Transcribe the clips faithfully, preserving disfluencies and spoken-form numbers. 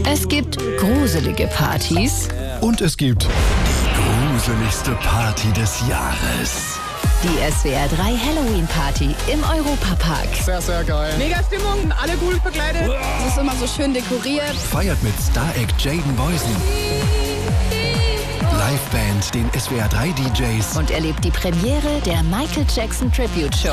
Es gibt gruselige Partys. Und es gibt die gruseligste Party des Jahres. Die S W R drei Halloween Party im Europapark. Sehr, sehr geil. Mega Stimmung, alle gut begleitet. Es ist immer so schön dekoriert. Feiert mit Star-Act Jaden Boysen, Liveband, den S W R drei D Js Und erlebt die Premiere der Michael Jackson Tribute Show.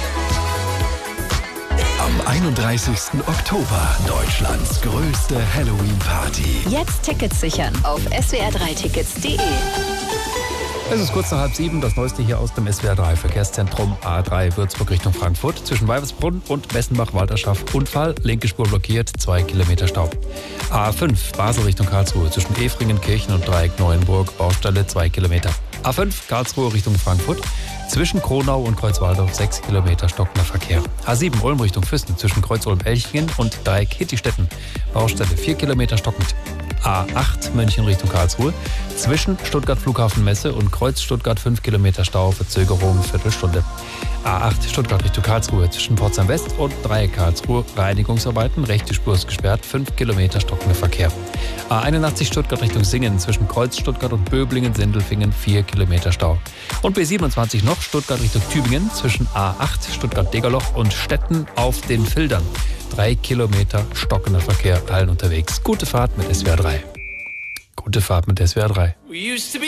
am einunddreißigsten Oktober Deutschlands größte Halloween-Party. Jetzt Tickets sichern auf s w r drei tickets punkt de. Es ist kurz nach halb sieben, das Neueste hier aus dem S W R drei Verkehrszentrum A drei Würzburg Richtung Frankfurt. Zwischen Weiversbrunn und Messenbach-Walterschaft Unfall, linke Spur blockiert, zwei Kilometer Stau. A fünf Basel Richtung Karlsruhe zwischen Efringen, Kirchen und Dreieck Neuenburg, Baustelle zwei Kilometer. A fünf Karlsruhe Richtung Frankfurt zwischen Kronau und Kreuzwaldorf sechs Kilometer stockender Verkehr. A sieben Ulm Richtung Füssen zwischen Kreuz-Ulm-Elchingen und Dreieck Hittistetten, Baustelle vier Kilometer stockend. A acht München Richtung Karlsruhe zwischen Stuttgart Flughafen Messe und Kreuz Stuttgart fünf Kilometer Stau, Verzögerung Viertelstunde. A acht Stuttgart Richtung Karlsruhe zwischen Pforzheim West und Dreieck Karlsruhe, Reinigungsarbeiten, rechte Spur ist gesperrt, fünf Kilometer stockender Verkehr. A einundachtzig Stuttgart Richtung Singen zwischen Kreuz Stuttgart und Böblingen-Sindelfingen, vier Kilometer Stau. Und B siebenundzwanzig noch Stuttgart Richtung Tübingen zwischen A acht Stuttgart-Degerloch und Stetten auf den Fildern. Drei Kilometer stockender Verkehr, allen unterwegs. Gute Fahrt mit S W R drei. Gute Fahrt mit S W R drei.